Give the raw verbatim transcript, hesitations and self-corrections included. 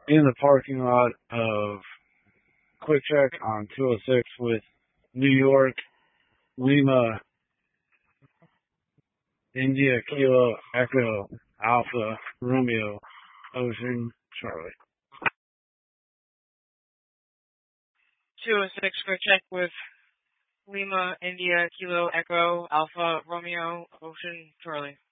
in the parking lot of Quick Check on two oh six with New York, Lima, India, Kilo, Echo, Alpha, Romeo, Ocean, Charlie. two oh six Quick Check with Lima, India, Kilo, Echo, Alpha, Romeo, Ocean, Charlie.